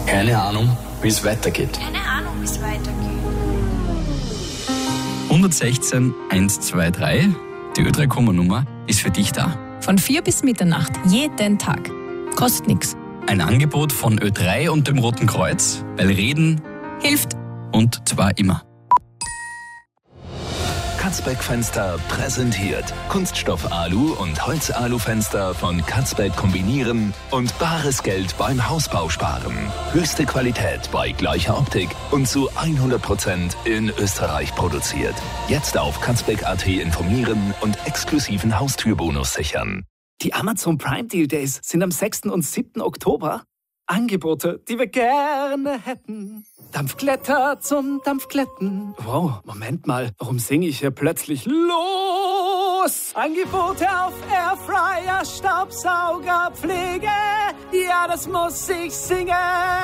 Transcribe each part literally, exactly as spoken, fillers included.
Keine Ahnung, wie es weitergeht. Keine Ahnung, wie es weitergeht. hundertsechzehn hundertzweiundzwanzig, die Ö drei Komma-Nummer, ist für dich da. Von vier bis Mitternacht, jeden Tag. Kostet nichts. Ein Angebot von Ö drei und dem Roten Kreuz, weil Reden Hilft. und zwar immer. Katzbeck Fenster präsentiert Kunststoff Alu und Holz Alu-Fenster von Katzbeck kombinieren und bares Geld beim Hausbau sparen. Höchste Qualität bei gleicher Optik und zu hundert Prozent in Österreich produziert. Jetzt auf katzbeck punkt at informieren und exklusiven Haustürbonus sichern. Die Amazon Prime Deal Days sind am sechsten und siebten Oktober. Angebote, die wir gerne hätten. Dampfglätter zum Dampfglätten. Wow, Moment mal, warum singe ich hier plötzlich los? Angebote auf Airfryer, Staubsauger, Pflege. Ja, das muss ich singen.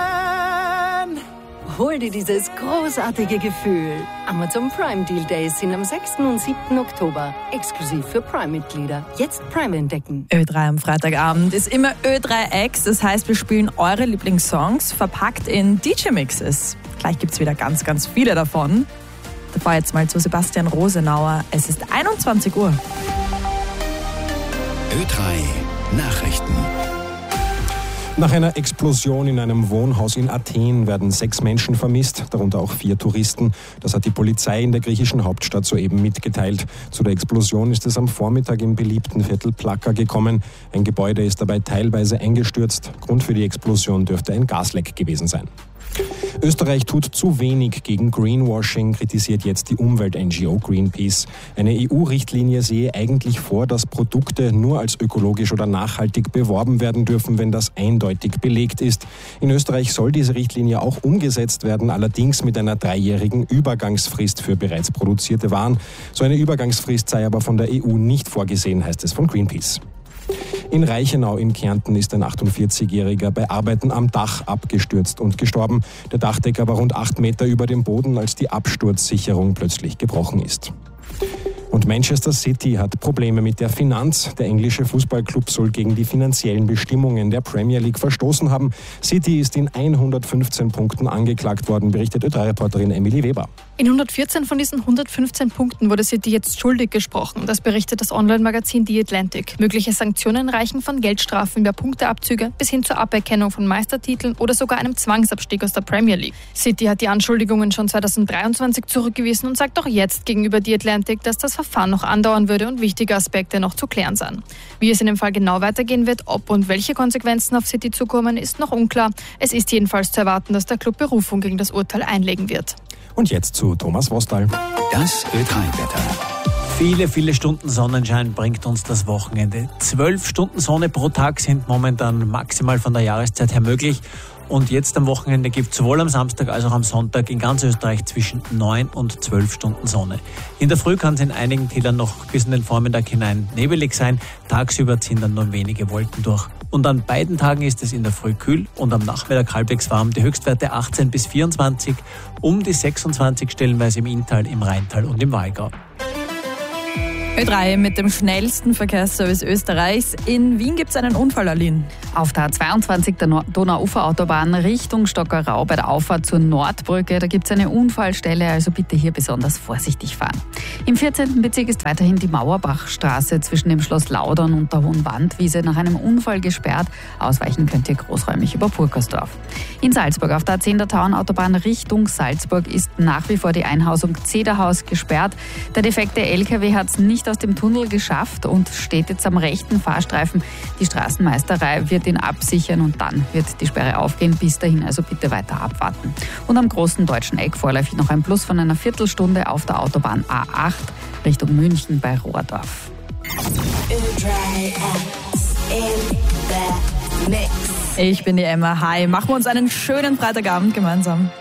Hol dir dieses großartige Gefühl. Amazon Prime Deal Days sind am sechsten und siebten Oktober. Exklusiv für Prime-Mitglieder. Jetzt Prime entdecken. Ö drei am Freitagabend ist immer Ö drei X. Das heißt, wir spielen eure Lieblingssongs verpackt in D J-Mixes. Gleich gibt's wieder ganz, ganz viele davon. Davor jetzt mal zu Sebastian Rosenauer. Es ist einundzwanzig Uhr. Ö drei Nachrichten. Nach einer Explosion in einem Wohnhaus in Athen werden sechs Menschen vermisst, darunter auch vier Touristen. Das hat die Polizei in der griechischen Hauptstadt soeben mitgeteilt. Zu der Explosion ist es am Vormittag im beliebten Viertel Plaka gekommen. Ein Gebäude ist dabei teilweise eingestürzt. Grund für die Explosion dürfte ein Gasleck gewesen sein. Österreich tut zu wenig gegen Greenwashing, kritisiert jetzt die Umwelt-N G O Greenpeace. Eine E U-Richtlinie sehe eigentlich vor, dass Produkte nur als ökologisch oder nachhaltig beworben werden dürfen, wenn das eindeutig belegt ist. In Österreich soll diese Richtlinie auch umgesetzt werden, allerdings mit einer dreijährigen Übergangsfrist für bereits produzierte Waren. So eine Übergangsfrist sei aber von der E U nicht vorgesehen, heißt es von Greenpeace. In Reichenau in Kärnten ist ein achtundvierzigjähriger bei Arbeiten am Dach abgestürzt und gestorben. Der Dachdecker war rund acht Meter über dem Boden, als die Absturzsicherung plötzlich gebrochen ist. Und Manchester City hat Probleme mit der Finanz. Der englische Fußballclub soll gegen die finanziellen Bestimmungen der Premier League verstoßen haben. City ist in hundertfünfzehn Punkten angeklagt worden, berichtet Ö drei Reporterin Emily Weber. In hundertvierzehn von diesen hundertfünfzehn Punkten wurde City jetzt schuldig gesprochen. Das berichtet das Online-Magazin The Atlantic. Mögliche Sanktionen reichen von Geldstrafen über Punkteabzüge bis hin zur Aberkennung von Meistertiteln oder sogar einem Zwangsabstieg aus der Premier League. City hat die Anschuldigungen schon zweitausenddreiundzwanzig zurückgewiesen und sagt auch jetzt gegenüber The Atlantic, dass das Verfahren noch andauern würde und wichtige Aspekte noch zu klären seien. Wie es in dem Fall genau weitergehen wird, ob und welche Konsequenzen auf City zukommen, ist noch unklar. Es ist jedenfalls zu erwarten, dass der Club Berufung gegen das Urteil einlegen wird. Und jetzt zu Thomas Wostal. Das Ö drei Wetter. Viele, viele Stunden Sonnenschein bringt uns das Wochenende. Zwölf Stunden Sonne pro Tag sind momentan maximal von der Jahreszeit her möglich. Und jetzt am Wochenende gibt es sowohl am Samstag als auch am Sonntag in ganz Österreich zwischen neun und zwölf Stunden Sonne. In der Früh kann es in einigen Tälern noch bis in den Vormittag hinein nebelig sein. Tagsüber ziehen dann nur wenige Wolken durch. Und an beiden Tagen ist es in der Früh kühl und am Nachmittag halbwegs warm. Die Höchstwerte achtzehn bis vierundzwanzig, um die sechsundzwanzig stellenweise im Inntal, im Rheintal und im Walgau. Ö drei mit dem schnellsten Verkehrsservice Österreichs. In Wien gibt es einen Unfall, Aline. Auf der A zweiundzwanzig der Donauuferautobahn Richtung Stockerau bei der Auffahrt zur Nordbrücke. Da gibt es eine Unfallstelle, also bitte hier besonders vorsichtig fahren. Im vierzehnten Bezirk ist weiterhin die Mauerbachstraße zwischen dem Schloss Laudern und der Hohen Wandwiese nach einem Unfall gesperrt. Ausweichen könnt ihr großräumig über Purkersdorf. In Salzburg auf der A zehn der Tauernautobahn Richtung Salzburg ist nach wie vor die Einhausung Zederhaus gesperrt. Der defekte L K W hat es nicht aus dem Tunnel geschafft und steht jetzt am rechten Fahrstreifen. Die Straßenmeisterei wird ihn absichern und dann wird die Sperre aufgehen. Bis dahin also bitte weiter abwarten. Und am großen deutschen Eck vorläufig noch ein Plus von einer Viertelstunde auf der Autobahn A acht Richtung München bei Rohrdorf. Ich bin die Emma. Hi, machen wir uns einen schönen Freitagabend gemeinsam.